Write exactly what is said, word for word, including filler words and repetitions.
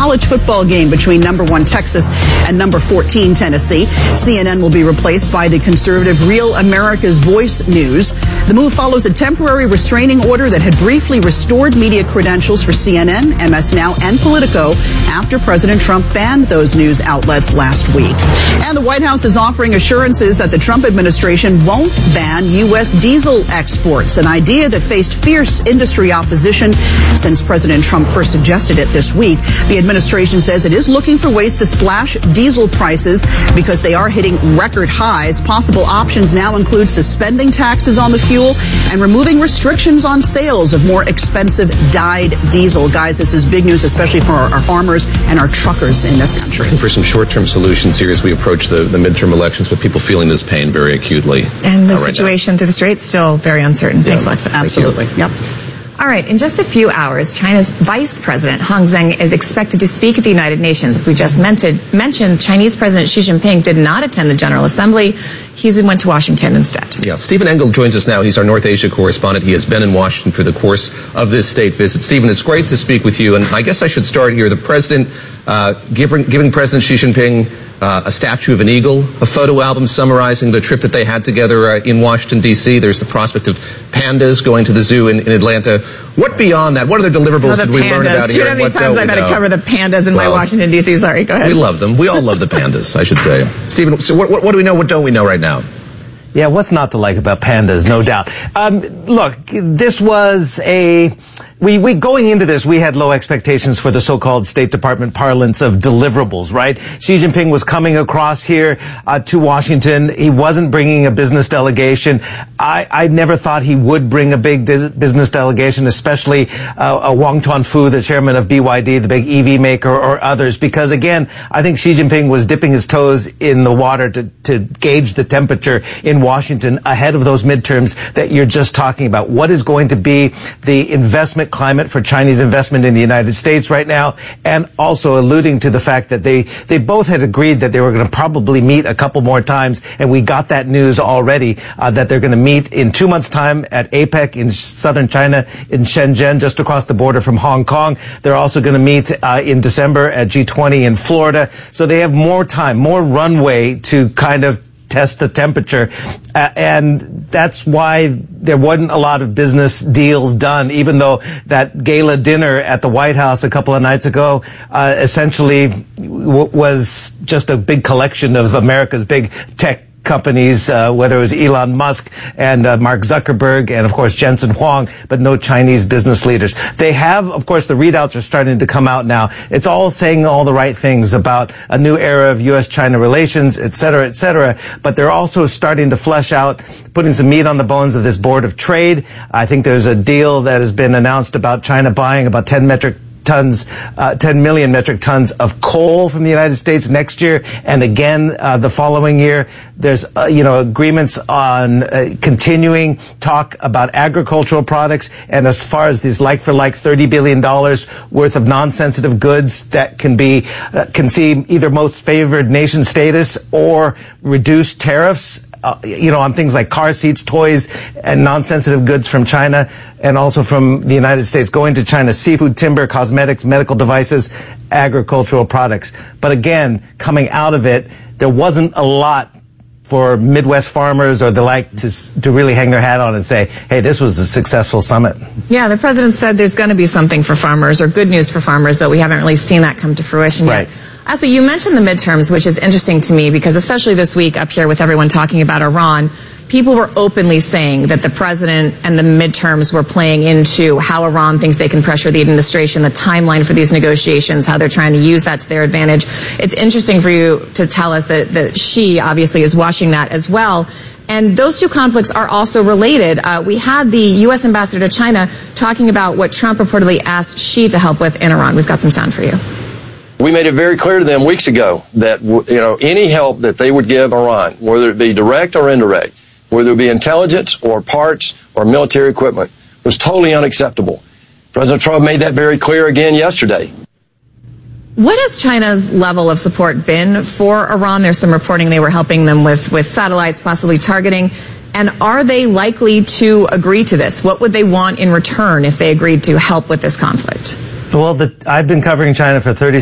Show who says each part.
Speaker 1: college football game between number one Texas and number fourteen Tennessee. C N N will be replaced by the conservative Real America's Voice News. The move follows a temporary restraining order that had briefly restored media credentials for C N N, M S Now, and Politico after President Trump banned those news outlets last week. And the White House is offering assurances that the Trump administration won't ban U S diesel exports, an idea that faced fierce industry opposition since President Trump first suggested it this week. The administration says it is looking for ways to slash diesel prices because they are hitting record highs. Possible options now include suspending taxes on the fuel and removing restrictions on sales of more expensive dyed diesel. Guys, this is big news, especially for our, our farmers and our truckers in this country.
Speaker 2: And for some short-term solutions here as we approach the, the midterm elections, with people feeling this pain very acutely.
Speaker 3: And the
Speaker 2: uh, right
Speaker 3: situation
Speaker 2: now.
Speaker 3: through the Straits still very uncertain.
Speaker 2: Yeah,
Speaker 3: Thanks, Alexis.
Speaker 1: Absolutely. Yep.
Speaker 3: All right, in just a few hours, China's Vice President Hang Zheng is expected to speak at the United Nations. As we just mentioned, mentioned Chinese President Xi Jinping did not attend the General Assembly. He went to Washington instead.
Speaker 2: Yeah, Stephen Engel joins us now. He's our North Asia correspondent. He has been in Washington for the course of this state visit. Stephen, it's great to speak with you. And I guess I should start here. The president uh, giving, giving President Xi Jinping Uh, a statue of an eagle, a photo album summarizing the trip that they had together uh, in Washington, D C There's the prospect of pandas going to the zoo in, in Atlanta. What beyond that? What other deliverables
Speaker 3: oh,
Speaker 2: did we learn about
Speaker 3: here?
Speaker 2: here?
Speaker 3: Too many
Speaker 2: what
Speaker 3: times I've had to cover the pandas in well, my Washington, D C Sorry, go ahead.
Speaker 2: We love them. We all love the pandas, I should say. Stephen, so what, what, what do we know? What don't we know right now?
Speaker 4: Yeah, what's not to like about pandas, no doubt. Um, look, this was a... We, we, going into this, we had low expectations for the so-called State Department parlance of deliverables, right? Xi Jinping was coming across here, uh, to Washington. He wasn't bringing a business delegation. I, I never thought he would bring a big business delegation, especially, uh, uh, Wang Tuanfu, the chairman of B Y D, the big E V maker, or others, because again, I think Xi Jinping was dipping his toes in the water to, to gauge the temperature in Washington ahead of those midterms that you're just talking about. What is going to be the investment climate for Chinese investment in the United States right now, and also alluding to the fact that they, they both had agreed that they were going to probably meet a couple more times, and we got that news already, uh, that they're going to meet in two months' time at APEC in southern China, in Shenzhen, just across the border from Hong Kong. They're also going to meet uh, in December at G twenty in Florida. So they have more time, more runway to kind of test the temperature, uh, and that's why there wasn't a lot of business deals done, even though that gala dinner at the White House a couple of nights ago uh, essentially w- was just a big collection of America's big tech companies, uh, whether it was Elon Musk and uh, Mark Zuckerberg and, of course, Jensen Huang, but no Chinese business leaders. They have, of course, the readouts are starting to come out now. It's all saying all the right things about a new era of U S China relations, et cetera, et cetera, but they're also starting to flesh out, putting some meat on the bones of this Board of Trade. I think there's a deal that has been announced about China buying about ten metric tons, uh, ten million metric tons of coal from the United States next year, and again uh, the following year. There's, uh, you know, agreements on uh, continuing talk about agricultural products, and as far as these like-for-like thirty billion dollars worth of non-sensitive goods that can be, uh, can see either most favored nation status or reduced tariffs. Uh, you know, on things like car seats, toys, and non-sensitive goods from China, and also from the United States going to China, seafood, timber, cosmetics, medical devices, agricultural products. But again, coming out of it, there wasn't a lot for Midwest farmers or the like to to really hang their hat on and say, hey, this was a successful summit.
Speaker 3: Yeah, the president said there's going to be something for farmers, or good news for farmers, but we haven't really seen that come to fruition
Speaker 4: right.
Speaker 3: yet. Also, you mentioned the midterms, which is interesting to me because especially this week up here with everyone talking about Iran, people were openly saying that the president and the midterms were playing into how Iran thinks they can pressure the administration, the timeline for these negotiations, how they're trying to use that to their advantage. It's interesting for you to tell us that, that Xi obviously is watching that as well. And those two conflicts are also related. Uh, we had the U S ambassador to China talking about what Trump reportedly asked Xi to help with in Iran. We've got some sound for you.
Speaker 5: We made it very clear to them weeks ago that, you know, any help that they would give Iran, whether it be direct or indirect, whether it be intelligence or parts or military equipment, was totally unacceptable. President Trump made that very clear again yesterday.
Speaker 3: What has China's level of support been for Iran? There's some reporting they were helping them with, with satellites, possibly targeting. And are they likely to agree to this? What would they want in return if they agreed to help with this conflict?
Speaker 4: Well, the, I've been covering China for thirty